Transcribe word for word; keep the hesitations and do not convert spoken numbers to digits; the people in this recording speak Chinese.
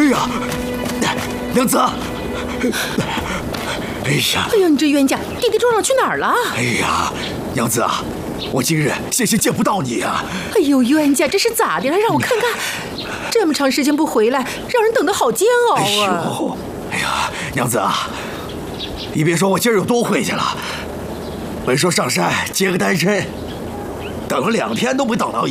呀，娘子！哎呀！ 哎呀，你这冤家，弟弟撞上去哪儿了？ 哎呀，娘子啊，我今日险些见不到你啊！ 哎呦，冤家，这是咋的了？让我看看，这么长时间不回来，让人等得好煎熬啊！ 哎呦，哎呀，娘子啊，你别说我今儿有多晦气了，本说上山接个单身，等了两天都没等到。